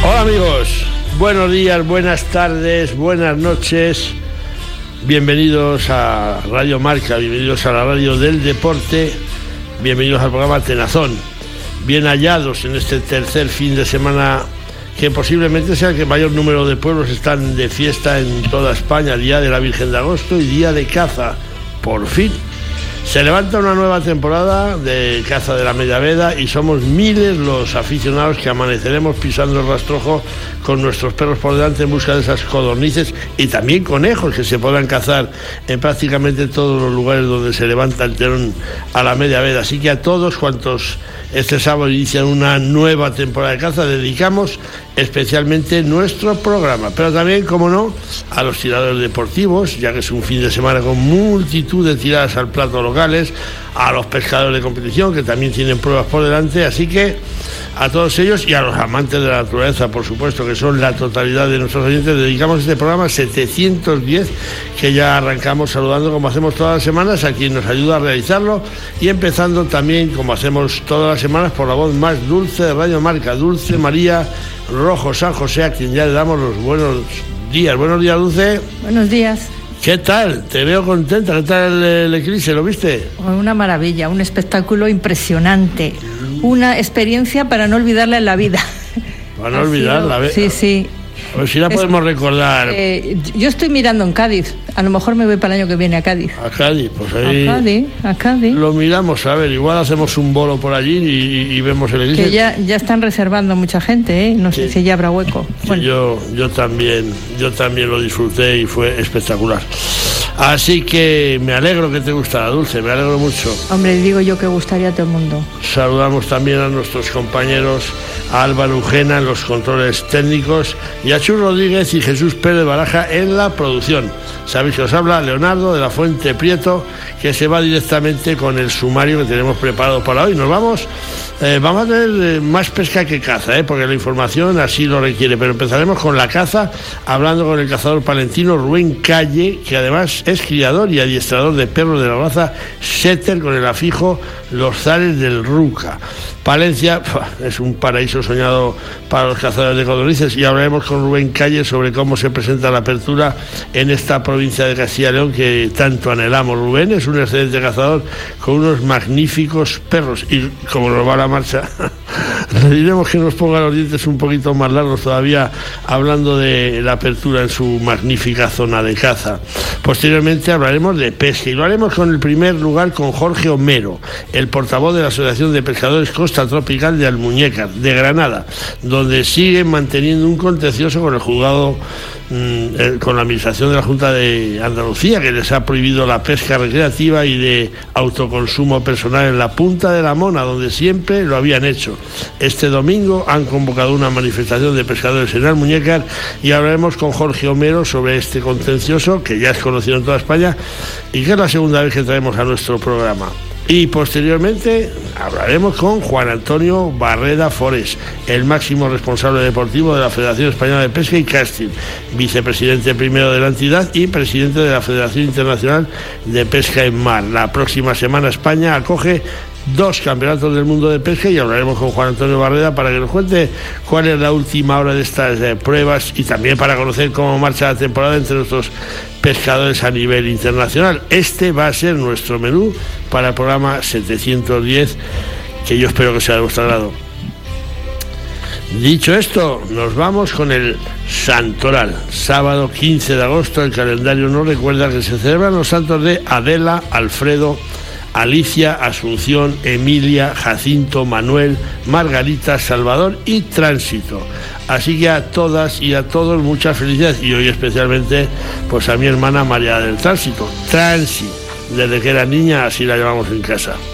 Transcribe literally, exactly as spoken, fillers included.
Hola amigos, buenos días, buenas tardes, buenas noches. Bienvenidos a Radio Marca, bienvenidos a la radio del deporte, bienvenidos al programa Tenazón. Bien hallados en este tercer fin de semana, que posiblemente sea el que mayor número de pueblos están de fiesta en toda España, Día de la Virgen de Agosto y Día de Caza. Por fin se levanta una nueva temporada de caza de la media veda y somos miles los aficionados que amaneceremos pisando el rastrojo con nuestros perros por delante en busca de esas codornices y también conejos que se podrán cazar en prácticamente todos los lugares donde se levanta el telón a la media veda. Así que a todos cuantos este sábado inician una nueva temporada de caza, dedicamos especialmente nuestro programa, pero también, como no, a los tiradores deportivos, ya que es un fin de semana con multitud de tiradas al plato locales, a los pescadores de competición, que también tienen pruebas por delante, así que a todos ellos y a los amantes de la naturaleza, por supuesto, que son la totalidad de nuestros oyentes, dedicamos este programa setecientos diez, que ya arrancamos saludando, como hacemos todas las semanas, a quien nos ayuda a realizarlo, y empezando también, como hacemos todas las semanas, por la voz más dulce de Radio Marca, Dulce María Rojo San José, a quien ya le damos los buenos días. Buenos días, Dulce. Buenos días. ¿Qué tal? Te veo contenta. ¿Qué tal el, el eclipse? ¿Lo viste? Una maravilla, un espectáculo impresionante. Una experiencia para no olvidarla en la vida. Para no olvidarla, ¿ves? Sí, sí. A ver si la podemos es, recordar. Eh, yo estoy mirando en Cádiz. A lo mejor me voy para el año que viene a Cádiz. A Cádiz, pues ahí. A Cádiz, a Cádiz. Lo miramos, a ver, igual hacemos un bolo por allí y, y vemos el eclipse. Que ya, ya están reservando mucha gente, ¿eh? No sí. sé si ya habrá hueco. Bueno. Yo, yo también, yo también lo disfruté y fue espectacular. Así que me alegro que te gustara, Dulce, me alegro mucho. Hombre, digo yo que gustaría a todo el mundo. Saludamos también a nuestros compañeros, a Álvaro Ujena en los controles técnicos y a Chus Rodríguez y Jesús Pérez Baraja en la producción. Sabéis que os habla Leonardo de la Fuente Prieto, que se va directamente con el sumario que tenemos preparado para hoy. Nos vamos, eh, vamos a tener eh, más pesca que caza, eh, porque la información así lo requiere, pero empezaremos con la caza, hablando con el cazador palentino Rubén Calle, que además es criador y adiestrador de perros de la raza Setter con el afijo Los Zares del Ruca. Palencia es un paraíso soñado para los cazadores de codornices y hablaremos con Rubén Calle sobre cómo se presenta la apertura en esta provincia de Castilla y León que tanto anhelamos. Rubén es un excelente cazador con unos magníficos perros y como nos va la marcha le diremos que nos ponga los dientes un poquito más largos todavía hablando de la apertura en su magnífica zona de caza. Posteriormente hablaremos de pesca y lo haremos con el primer lugar con Jorge Homero, el portavoz de la Asociación de Pescadores Costa Tropical de Almuñécar, de Granada, donde siguen manteniendo un contencioso con el juzgado, mmm, con la administración de la Junta de Andalucía, que les ha prohibido la pesca recreativa y de autoconsumo personal en la Punta de la Mona, donde siempre lo habían hecho. Este domingo han convocado una manifestación de pescadores en Almuñécar y hablaremos con Jorge Homero sobre este contencioso, que ya es conocido en toda España y que es la segunda vez que traemos a nuestro programa. Y posteriormente hablaremos con Juan Antonio Barreda Forés, el máximo responsable deportivo de la Federación Española de Pesca y Casting, vicepresidente primero de la entidad y presidente de la Federación Internacional de Pesca en Mar. La próxima semana España acoge dos campeonatos del mundo de pesca y hablaremos con Juan Antonio Barreda para que nos cuente cuál es la última hora de estas eh, pruebas y también para conocer cómo marcha la temporada entre nuestros pescadores a nivel internacional. Este va a ser nuestro menú para el programa setecientos diez, que yo espero que sea de vuestro agrado. Dicho esto, nos vamos con el Santoral. Sábado quince de agosto, el calendario nos recuerda que se celebran los santos de Adela, Alfredo, Alicia, Asunción, Emilia, Jacinto, Manuel, Margarita, Salvador y Tránsito. Así que a todas y a todos muchas felicidades y hoy especialmente pues a mi hermana María del Tránsito, Transi, desde que era niña así la llevamos en casa.